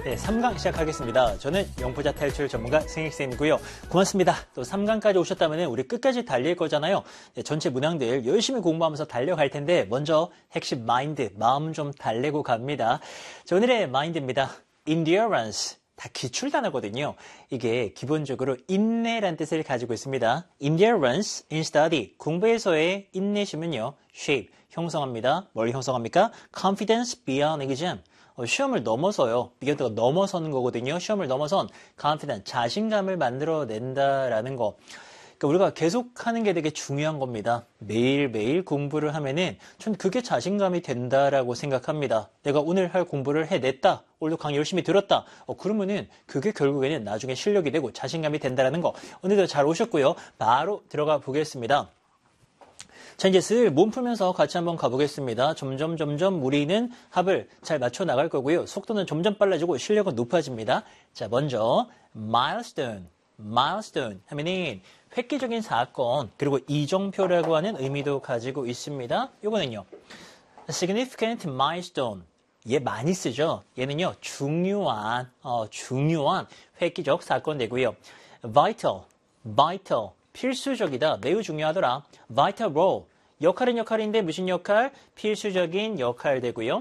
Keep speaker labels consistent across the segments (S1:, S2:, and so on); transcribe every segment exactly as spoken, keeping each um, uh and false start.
S1: 네, 삼 강 시작하겠습니다. 저는 영포자 탈출 전문가 승익쌤이고요. 고맙습니다. 또 삼 강까지 오셨다면 우리 끝까지 달릴 거잖아요. 네, 전체 문항들 열심히 공부하면서 달려갈 텐데 먼저 핵심 마인드, 마음 좀 달래고 갑니다. 자, 오늘의 마인드입니다. Endurance. 다 기출 단어거든요. 이게 기본적으로 인내란 뜻을 가지고 있습니다. Endurance in study. 공부에서의 인내심은요. shape, 형성합니다. 뭘 형성합니까? Confidence beyond exam. 시험을 넘어서요. 이게 넘어서는 거거든요. 시험을 넘어선 confidence, 자신감을 만들어낸다라는 거. 그러니까 우리가 계속 하는 게 되게 중요한 겁니다. 매일매일 공부를 하면은 전 그게 자신감이 된다라고 생각합니다. 내가 오늘 할 공부를 해냈다. 오늘도 강의 열심히 들었다. 어, 그러면은 그게 결국에는 나중에 실력이 되고 자신감이 된다라는 거. 오늘도 잘 오셨고요. 바로 들어가 보겠습니다. 자, 이제 슬 몸 풀면서 같이 한번 가보겠습니다. 점점 점점 우리는 합을 잘 맞춰 나갈 거고요. 속도는 점점 빨라지고 실력은 높아집니다. 자, 먼저 milestone, milestone 하면은 획기적인 사건, 그리고 이정표라고 하는 의미도 가지고 있습니다. 요거는요. significant milestone. 얘 많이 쓰죠. 얘는요. 중요한, 어, 중요한 획기적 사건 되고요. vital, vital. 필수적이다. 매우 중요하더라. vital role. 역할은 역할인데 무슨 역할? 필수적인 역할 되고요.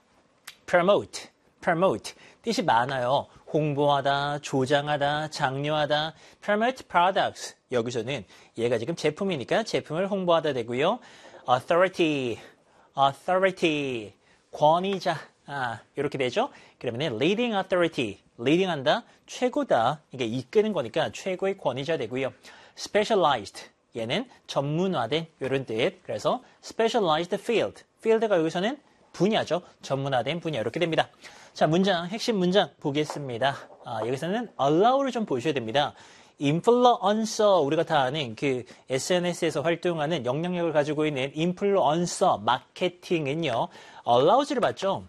S1: promote, promote. 뜻이 많아요. 홍보하다, 조장하다, 장려하다. promote products. 여기서는 얘가 지금 제품이니까 제품을 홍보하다 되고요. authority, authority. 권위자. 아, 이렇게 되죠? 그러면 leading authority. leading한다. 최고다. 이게 이끄는 거니까 최고의 권위자 되고요. specialized. 얘는 전문화된 이런 뜻. 그래서 specialized field. field가 여기서는 분야죠. 전문화된 분야. 이렇게 됩니다. 자, 문장, 핵심 문장 보겠습니다. 아, 여기서는 allow를 좀 보셔야 됩니다. influencer, 우리가 다 아는 그 에스엔에스에서 활동하는 영향력을 가지고 있는 influencer 마케팅은요. allows를 봤죠.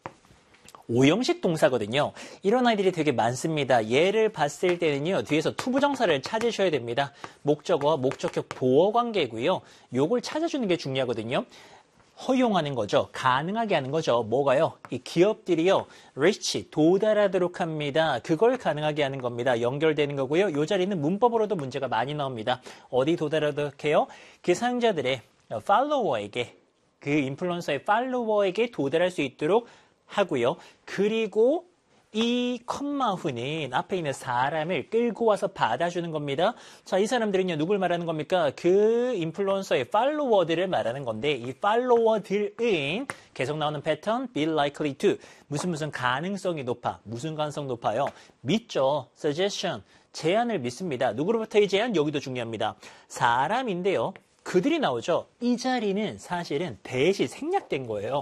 S1: 오형식 동사거든요. 이런 아이들이 되게 많습니다. 얘를 봤을 때는요. 뒤에서 투부정사를 찾으셔야 됩니다. 목적어와 목적격 보어 관계고요. 요걸 찾아주는 게 중요하거든요. 허용하는 거죠. 가능하게 하는 거죠. 뭐가요? 이 기업들이요. reach, 도달하도록 합니다. 그걸 가능하게 하는 겁니다. 연결되는 거고요. 요 자리는 문법으로도 문제가 많이 나옵니다. 어디 도달하도록 해요? 그 사용자들의 팔로워에게, 그 인플루언서의 팔로워에게 도달할 수 있도록 하고요. 그리고 이 컴마 후는 앞에 있는 사람을 끌고 와서 받아주는 겁니다. 자, 이 사람들은요, 누굴 말하는 겁니까? 그 인플루언서의 팔로워들을 말하는 건데, 이 팔로워들은 계속 나오는 패턴, be likely to. 무슨 무슨 가능성이 높아. 무슨 가능성 높아요? 믿죠. suggestion. 제안을 믿습니다. 누구로부터의 제안? 여기도 중요합니다. 사람인데요. 그들이 나오죠. 이 자리는 사실은 대시 생략된 거예요.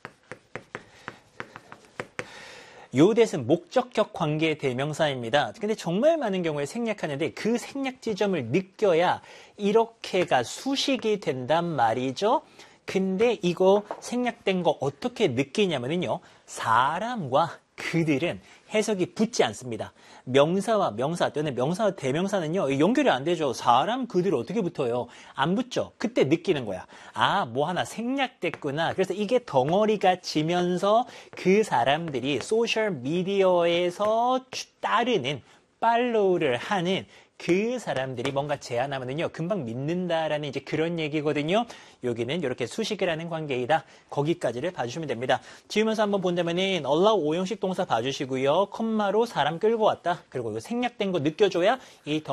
S1: 요 대신 목적격 관계 대명사입니다. 근데 정말 많은 경우에 생략하는데 그 생략 지점을 느껴야 이렇게가 수식이 된단 말이죠. 근데 이거 생략된 거 어떻게 느끼냐면요. 사람과 그들은 해석이 붙지 않습니다. 명사와 명사 또는 명사와 대명사는요. 연결이 안 되죠. 사람, 그들 어떻게 붙어요? 안 붙죠. 그때 느끼는 거야. 아, 뭐 하나 생략됐구나. 그래서 이게 덩어리가 지면서 그 사람들이 소셜미디어에서 따르는 팔로우를 하는 그 사람들이 뭔가 제안하면은요, 금방 믿는다라는 이제 그런 얘기거든요. 여기는 이렇게 수식이라는 관계이다. 거기까지를 봐주시면 됩니다. 지우면서 한번 본다면은 allow 오형식 동사 봐주시고요. 컴마로 사람 끌고 왔다. 그리고 이거 생략된 거 느껴줘야 이